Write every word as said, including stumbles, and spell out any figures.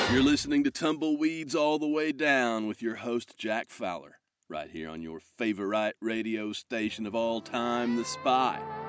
You're listening to Tumbleweeds All the Way Down with your host, Jack Fowler, right here on your favorite radio station of all time, The Spy.